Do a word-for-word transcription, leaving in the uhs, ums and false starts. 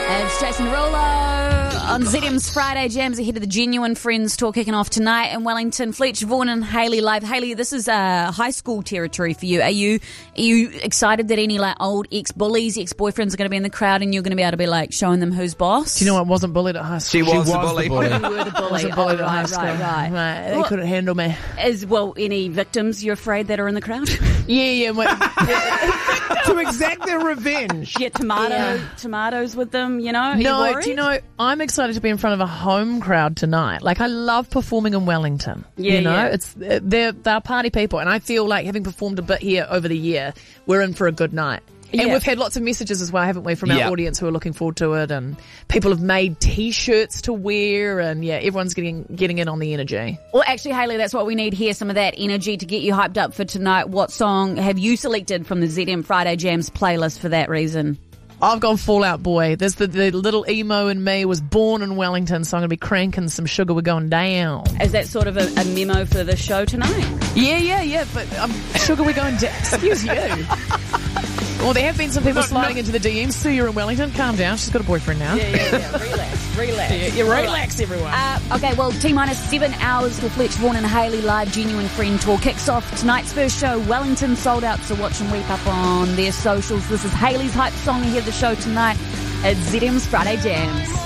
It's Jason Derulo on Z M's Friday Jams ahead of the Genuine Friends tour kicking off tonight in Wellington. Fletcher Vaughan and Hayley live. Hayley, this is uh, high school territory for you. Are you are you excited that any like old ex-bullies, ex-boyfriends are going to be in the crowd and you're going to be able to be like showing them who's boss? Do you know what wasn't bullied at high school? She was, She was the the bully. bully. You were the bully. wasn't Oh, bullied at high right, school. right, right. Right, they Well, couldn't handle me. As well, any victims you're afraid that are in the crowd? Yeah, yeah. Well, To exact their revenge. Get tomato Yeah. tomatoes with them, you know? Are no, you worried? do you know, I'm excited to be in front of a home crowd tonight. Like, I love performing in Wellington. Yeah, you know, yeah. it's they're they're party people, and I feel like having performed a bit here over the year, we're in for a good night. And Yeah. we've had lots of messages as well, haven't we, from our Yeah. audience who are looking forward to it, and people have made T-shirts to wear, and yeah, everyone's getting getting in on the energy. Well, actually, Hayley, that's what we need here, some of that energy to get you hyped up for tonight. What song have you selected from the Z M Friday Jams playlist for that reason? I've gone Fall Out Boy. There's the, the little emo in me was born in Wellington, so I'm going to be cranking some Sugar We're Going Down. Is that sort of a, a memo for the show tonight? Yeah, yeah, yeah, but um, Sugar We're Going Down. Excuse you. Well, there have been some people Look, sliding no- into the D Ms. Sue, you're in Wellington. Calm down. She's got a boyfriend now. Yeah, yeah, yeah. Relax, relax. Yeah, yeah, relax, everyone. Uh, okay, well, T minus seven hours till Fletcher Vaughan and Hayley live Genuine Friend tour kicks off tonight's first show. Wellington sold out, so watch and weep up on their socials. This is Hayley's hype song ahead of the show tonight at Z M's Friday Jams.